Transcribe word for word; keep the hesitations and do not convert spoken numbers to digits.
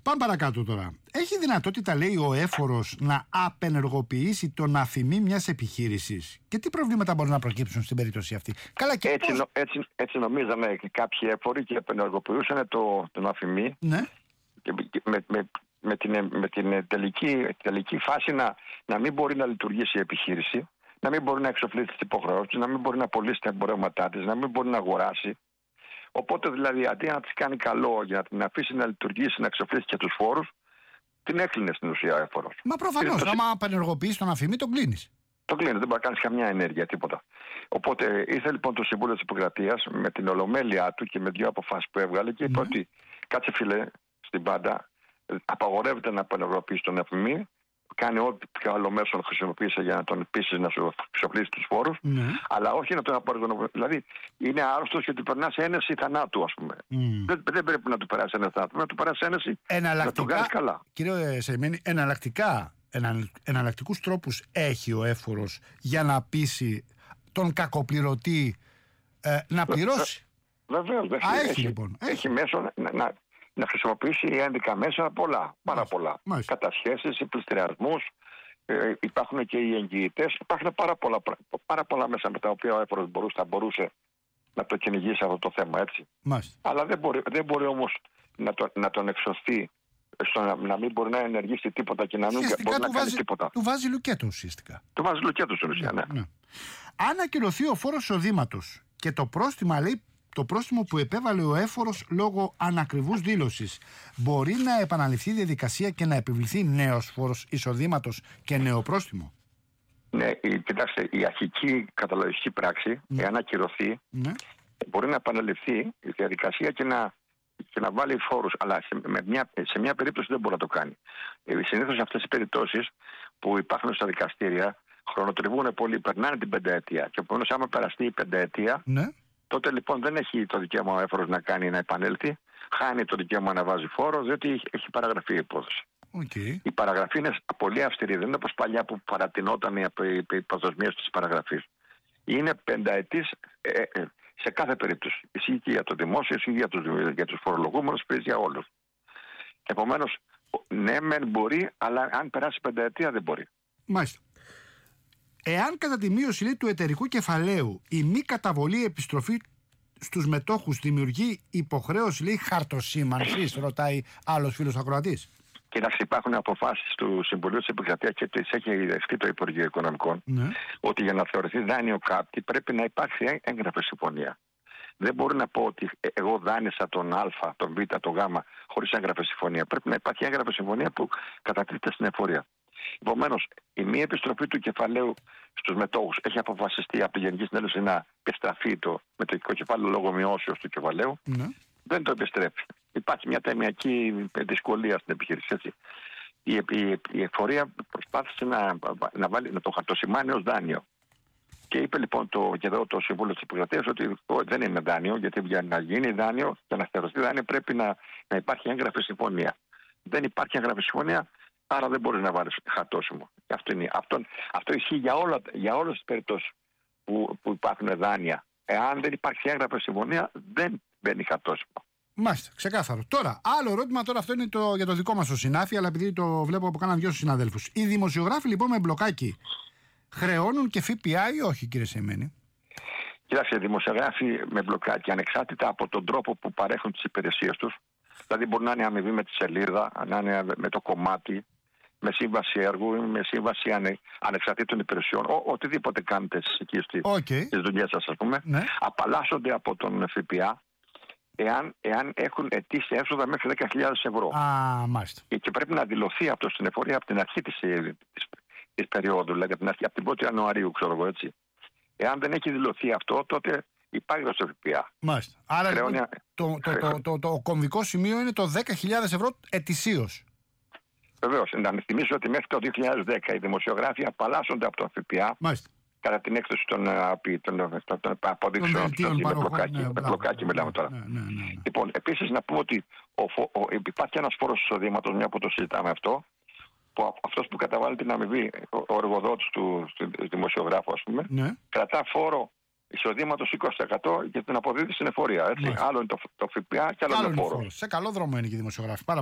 Πάμε παρακάτω τώρα. Έχει δυνατότητα, λέει, ο έφορος να απενεργοποιήσει τον αφημί μιας επιχείρησης? Και τι προβλήματα μπορούν να προκύψουν στην περίπτωση αυτή? Καλά, και έτσι, πώς... έτσι, έτσι νομίζανε και κάποιοι έφοροι και απενεργοποιούσαν το, τον αφημί. Ναι. Και με, με, με την, με την τελική, τελική φάση να, να μην μπορεί να λειτουργήσει η επιχείρηση, να μην μπορεί να εξοφλήσει τις υποχρεώσεις, να μην μπορεί να πωλήσει τα εμπορεύματά της, να μην μπορεί να αγοράσει. Οπότε δηλαδή αντί να της κάνει καλό για να την αφήσει να λειτουργήσει, να εξοφλήσει και τους φόρους, την έκλεινε στην ουσία ο έφορος. Μα προφανώς, άμα απενεργοποιείς τον αφημί, τον κλείνεις. Το κλείνει, δεν μπορεί να κάνει καμιά ενέργεια, τίποτα. Οπότε ήρθε λοιπόν το Συμβούλιο της Επικρατείας με την ολομέλειά του και με δύο αποφάσεις που έβγαλε και είπε mm. ότι κάτσε φίλε στην πάντα, απαγορεύεται να απενεργοποιήσει τον αφημί, κάνει ό,τι άλλο μέσο χρησιμοποίησε για να τον πείσει να σου ξοπλίσει τους φόρους, mm. αλλά όχι να τον απενεργοποιήσει. Δηλαδή είναι άρρωστος και του περνά σε ένεση θανάτου, ας πούμε. Mm. Δεν, δεν πρέπει να του περάσει ένεση θανάτου, να του περάσει ένεση να τον κάνει καλά. Κύριε Σεϊμένη, εναλλακτικά. Εναλλακτικούς τρόπους έχει ο έφορος για να πείσει τον κακοπληρωτή ε, να πληρώσει? Βεβαίως. Α, έχει, έχει λοιπόν. Έχει, έχει μέσο να, να, να χρησιμοποιήσει ένδικα μέσα πολλά, πάρα πολλά. Μάλιστα. Κατασχέσεις, πληστηριασμούς, ε, υπάρχουν και οι εγγυητές. Υπάρχουν πάρα πολλά, πάρα πολλά μέσα με τα οποία ο έφορος μπορούσε, θα μπορούσε να το κυνηγήσει αυτό το θέμα, έτσι. Μάλιστα. Αλλά δεν μπορεί, δεν μπορεί όμως να, το, να τον εξωθεί στο να, να μην μπορεί να ενεργήσει τίποτα και να μην μπορεί να κάνει βάζει, τίποτα. Του βάζει λουκέτο ουσιαστικά. Του βάζει λουκέτο στην ουσία, ναι. ναι. ναι. Αν ακυρωθεί ο φόρος εισοδήματος και το πρόστιμο, λέει, το πρόστιμο που επέβαλε ο έφορος λόγω ανακριβούς δήλωσης, μπορεί να επαναληφθεί η διαδικασία και να επιβληθεί νέος φόρος εισοδήματος και νέο πρόστιμο? Ναι, η, κοιτάξτε, η αρχική καταλογιστική πράξη, ναι. εάν ακυρωθεί, ναι. μπορεί να επαναληφθεί η διαδικασία και να και να βάλει φόρους, αλλά σε, με μια, σε μια περίπτωση δεν μπορεί να το κάνει. Ε, συνήθως αυτές οι περιπτώσεις που υπάρχουν στα δικαστήρια χρονοτριβούν πολύ, περνάνε την πενταετία. Και επομένως, άμα περαστεί η πενταετία, ναι. τότε λοιπόν δεν έχει το δικαίωμα ο έφορος να κάνει να επανέλθει, χάνει το δικαίωμα να βάζει φόρο, διότι έχει, έχει παραγραφεί η υπόθεση. Okay. Η παραγραφή είναι πολύ αυστηρή, δεν είναι όπως παλιά που παρατηνόταν οι παθοσμίες της παραγραφής. Είναι πενταετής. Ε, ε, σε κάθε περίπτωση. Ισχύει και για το δημόσιο, ισχύει για τους, για τους φορολογούμενους, ισχύει για όλους. Επομένως, ναι, μεν μπορεί, αλλά αν περάσει πενταετία δεν μπορεί. Μάλιστα. Εάν κατά τη μείωση, λέει, του εταιρικού κεφαλαίου η μη καταβολή επιστροφή στους μετόχους δημιουργεί υποχρέωση, λέει, χαρτοσήμανσης, ρωτάει άλλος φίλος ακροατής? Κοιτάξτε, υπάρχουν αποφάσεις του Συμβουλίου της Επικρατείας και τις έχει δεχτεί το Υπουργείο Οικονομικών, ναι. ότι για να θεωρηθεί δάνειο κάτι πρέπει να υπάρξει έγγραφη συμφωνία. Δεν μπορεί να πω ότι εγώ δάνεισα τον Α, τον Β, τον Γ χωρίς έγγραφη συμφωνία. Πρέπει να υπάρχει έγγραφη συμφωνία που κατατίθεται στην εφορία. Επομένως, η μη επιστροφή του κεφαλαίου στους μετόχους έχει αποφασιστεί από τη Γενική Συνέλευση να επιστραφεί το μετοχικό κεφάλαιο λόγω μειώσεως του κεφαλαίου. Ναι. Δεν το επιστρέφει. Υπάρχει μια ταμιακή δυσκολία στην επιχείρηση. Έτσι. Η, η, η εφορία προσπάθησε να, να, βάλει, να το χαρτοσημάνει ως δάνειο. Και είπε λοιπόν το, και εδώ το Συμβούλιο της Επικρατείας ότι δεν είναι δάνειο, γιατί για να γίνει δάνειο, για να θεωρηθεί δάνειο πρέπει να, να υπάρχει έγγραφη συμφωνία. Δεν υπάρχει έγγραφη συμφωνία, άρα δεν μπορεί να βάλει χαρτόσημο. Αυτό, είναι, αυτό, αυτό ισχύει για, όλα, για όλες τις περιπτώσεις που, που υπάρχουν δάνεια. Εάν δεν υπάρχει έγγραφη συμφωνία, δεν μπαίνει χαρτόσημο. Μάλιστα, ξεκάθαρο. Τώρα, άλλο ερώτημα, τώρα αυτό είναι το, για το δικό μας το συνάφι, αλλά επειδή το βλέπω από κάναν δυο συναδέλφους. Οι δημοσιογράφοι λοιπόν με μπλοκάκι χρεώνουν και ΦΠΑ ή όχι, κύριε Σεϊμένη? Κοιτάξτε, οι δημοσιογράφοι με μπλοκάκι, ανεξάρτητα από τον τρόπο που παρέχουν τις υπηρεσίες τους, δηλαδή μπορεί να είναι αμοιβή με τη σελίδα, να είναι με το κομμάτι, με σύμβαση έργου, με σύμβαση ανε, ανεξαρτήτων υπηρεσιών, ο, οτιδήποτε κάνετε εσείς εκεί okay. στις δουλειές σας, ας πούμε, ναι. απαλλάσσονται από τον ΦΠΑ. Εάν, εάν έχουν ετήσια έσοδα μέχρι δέκα χιλιάδες ευρώ. Α, μάλιστα. Και, και πρέπει να δηλωθεί αυτό στην εφορία από την αρχή της, της, της περίοδου, δηλαδή από την, αρχή, από την πρώτη Ιανουαρίου, ξέρω εγώ, έτσι. Εάν δεν έχει δηλωθεί αυτό, τότε υπάρχει το ΦΠΑ. Μάλιστα. Άρα Χρεώνια... το, το, το, το, το, το κομβικό σημείο είναι το δέκα χιλιάδες ευρώ ετησίως. Βεβαίως. Να θυμίσω ότι μέχρι το δύο χιλιάδες δέκα οι δημοσιογράφοι απαλλάσσονται από το ΦΠΑ. Μάλιστα. Κατά την έκδοση των, των, των, των αποδείξεων με μπλοκάκι, ναι, με μπλοκάκι μιλάμε τώρα. Ναι, ναι, ναι, ναι. Λοιπόν, επίσης να πούμε ότι ο, ο, υπάρχει ένας φόρος εισοδήματος, μια που το συζητάμε αυτό, που αυτός που καταβάλει την αμοιβή, ο, ο εργοδότης του δημοσιογράφου, ας πούμε, ναι. κρατά φόρο εισοδήματος είκοσι τοις εκατό για την αποδίδει στην εφορία. Έτσι. Άλλο είναι το, το ΦΠΑ και άλλο είναι το φόρο. Σε καλό δρόμο είναι και οι δημοσιογράφοι.